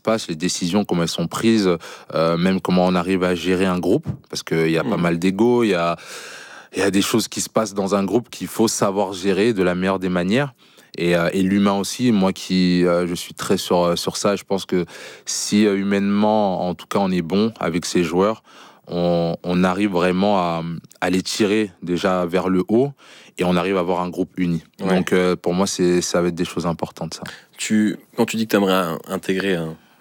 passe, les décisions, comment elles sont prises, même comment on arrive à gérer un groupe, parce qu'il y a pas mal d'ego, il y a des choses qui se passent dans un groupe qu'il faut savoir gérer de la meilleure des manières. Et l'humain aussi, moi je suis très sur ça. Je pense que si humainement, en tout cas, on est bon avec ces joueurs, on arrive vraiment à les tirer déjà vers le haut et on arrive à avoir un groupe uni. Ouais. Donc pour moi, ça va être des choses importantes, ça. Quand tu dis que tu aimerais intégrer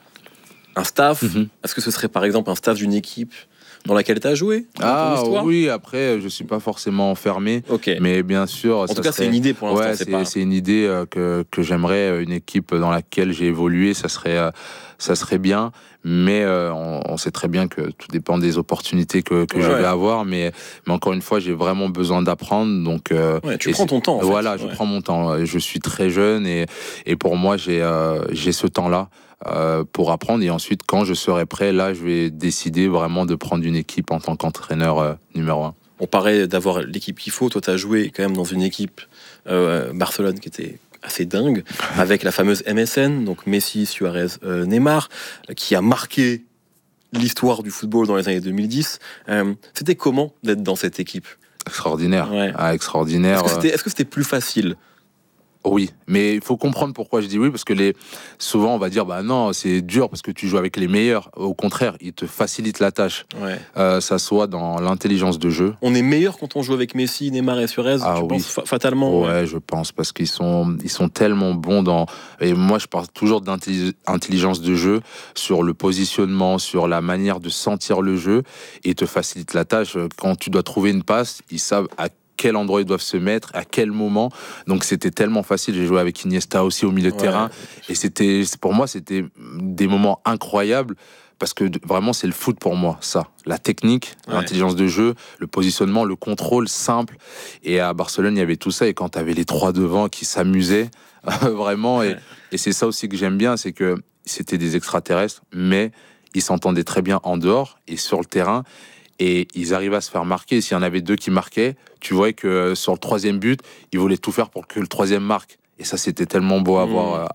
un staff, est-ce que ce serait par exemple un staff d'une équipe dans laquelle tu as joué? Oui, après, je ne suis pas forcément enfermé. Okay. Mais bien sûr... En tout cas, c'est une idée pour l'instant. Ouais, c'est une idée que j'aimerais, une équipe dans laquelle j'ai évolué, ça serait bien. Mais on sait très bien que tout dépend des opportunités que je vais avoir. Mais encore une fois, j'ai vraiment besoin d'apprendre. Donc, tu prends ton temps. Voilà, je prends mon temps. Je suis très jeune et pour moi, j'ai ce temps-là. Pour apprendre, et ensuite quand je serai prêt, là je vais décider vraiment de prendre une équipe en tant qu'entraîneur numéro 1. On paraît d'avoir l'équipe qu'il faut. Toi tu as joué quand même dans une équipe Barcelone qui était assez dingue, avec la fameuse MSN, donc Messi, Suarez, Neymar, qui a marqué l'histoire du football dans les années 2010. C'était comment d'être dans cette équipe? Extraordinaire. Extraordinaire. Est-ce que c'était plus facile? Oui, mais il faut comprendre pourquoi je dis oui, parce que souvent on va dire bah non, c'est dur parce que tu joues avec les meilleurs. Au contraire, ils te facilitent la tâche. Ça soit dans l'intelligence de jeu. On est meilleur quand on joue avec Messi, Neymar et Suarez. Tu penses fatalement? Ouais, je pense parce qu'ils sont tellement bons dans. Et moi, je parle toujours d'intelligence de jeu sur le positionnement, sur la manière de sentir le jeu, et ils te facilitent la tâche. Quand tu dois trouver une passe, ils savent à quel endroit ils doivent se mettre, à quel moment. Donc c'était tellement facile. J'ai joué avec Iniesta aussi au milieu de terrain. Et pour moi, c'était des moments incroyables parce que vraiment, c'est le foot pour moi, ça. La technique, l'intelligence de jeu, le positionnement, le contrôle simple. Et à Barcelone, il y avait tout ça. Et quand tu avais les trois devant qui s'amusaient, vraiment. Et c'est ça aussi que j'aime bien, c'est que c'était des extraterrestres, mais ils s'entendaient très bien en dehors et sur le terrain. Et ils arrivaient à se faire marquer. S'il y en avait deux qui marquaient, tu voyais que sur le troisième but, ils voulaient tout faire pour que le troisième marque. Et ça, c'était tellement beau à voir.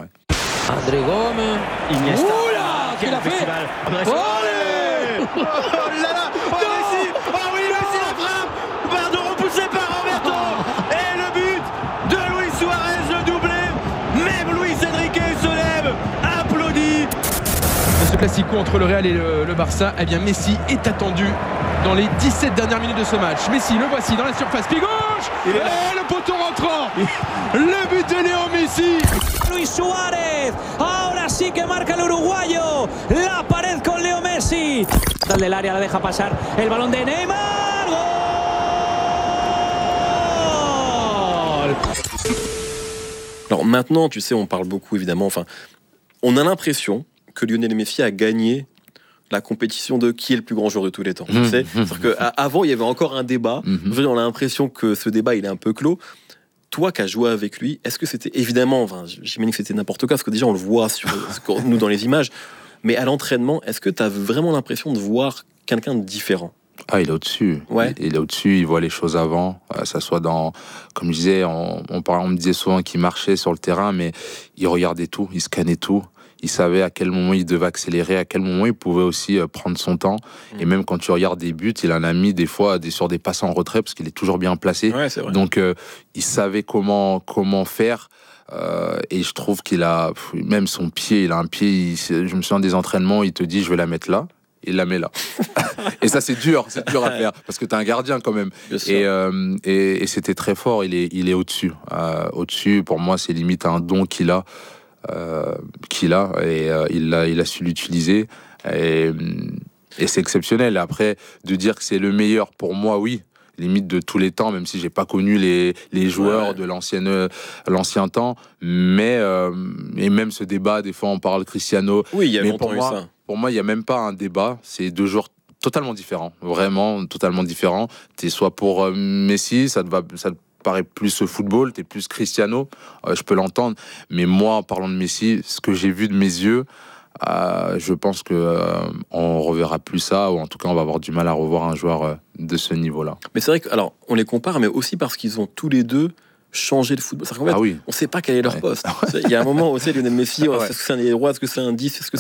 André Gómez, Iniesta. Oula, quel festival. Olé. Oh là là. Oh Messi. Oh oui, Messi la frappe. Pardon, repoussé par Roberto. Et le but de Luis Suarez, le doublé. Même Luis Enrique se lève, applaudit. Ce classico entre le Real et le Barça, eh bien Messi est attendu dans les 17 dernières minutes de ce match. Messi, le voici dans la surface, pied gauche, et le poteau rentrant. Le but de Léo Messi. Luis Suárez, ahora sí que marca el uruguayo. La pared con Leo Messi. Dal del área la deja pasar. El balón de Neymar. Gol. Alors maintenant, tu sais, on parle beaucoup évidemment. Enfin, on a l'impression que Lionel Messi a gagné la compétition de qui est le plus grand joueur de tous les temps. Tu sais, c'est-à-dire qu'avant, il y avait encore un débat. On a l'impression que ce débat, il est un peu clos. Toi qui as joué avec lui, est-ce que c'était évidemment, j'imagine que c'était n'importe quoi, parce que déjà on le voit nous dans les images, mais à l'entraînement, est-ce que tu as vraiment l'impression de voir quelqu'un de différent? Il est au-dessus. Il est au-dessus, il voit les choses avant. Ça soit comme je disais, on me disait souvent qu'il marchait sur le terrain, mais il regardait tout, il scannait tout. Il savait à quel moment il devait accélérer, à quel moment il pouvait aussi prendre son temps. Et même quand tu regardes des buts, il en a mis des fois sur des passes en retrait parce qu'il est toujours bien placé. C'est vrai. Donc il savait comment faire. Et je trouve qu'il a même son pied. Il a un pied. Je me souviens des entraînements. Il te dit je vais la mettre là. Il la met là. Et ça c'est dur à faire parce que t'es un gardien quand même. Et c'était très fort. Il est au-dessus. Au-dessus. Pour moi, c'est limite un don qu'il a. Et il a su l'utiliser et c'est exceptionnel. Après, de dire que c'est le meilleur pour moi, oui, limite de tous les temps, même si j'ai pas connu les joueurs de l'ancien temps, mais et même ce débat, des fois on parle Cristiano, il y a mais longtemps eu ça. Pour moi il y a même pas un débat, c'est deux joueurs totalement différents, vraiment totalement différents. T'es soit pour Messi, ça te paraît plus football, t'es plus Cristiano, je peux l'entendre, mais moi en parlant de Messi, ce que j'ai vu de mes yeux, je pense que on reverra plus ça, ou en tout cas on va avoir du mal à revoir un joueur de ce niveau-là. Mais c'est vrai que, alors on les compare, mais aussi parce qu'ils ont tous les deux changé le football. C'est-à-dire qu'en fait, on sait pas quel est leur poste. Il y a un moment où Lionel Messi, est-ce que c'est un ailier droit, est-ce que c'est un 10, est-ce que